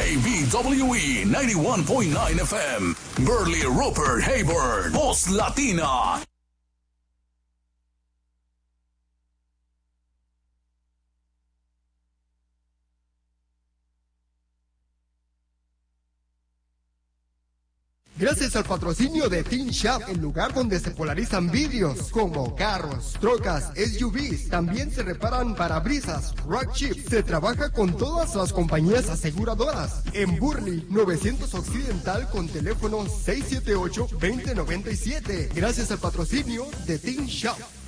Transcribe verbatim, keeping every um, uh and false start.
B W E ninety-one point nine F M, Burley Rupert Hayburn, Voz Latina. Gracias al patrocinio de Teen Shop, el lugar donde se polarizan vidrios como carros, trocas, S U Vs. También se reparan parabrisas, rock chips. Se trabaja con todas las compañías aseguradoras. En Burley, novecientos Occidental con teléfono seis siete ocho, dos cero nueve siete. Gracias al patrocinio de Teen Shop.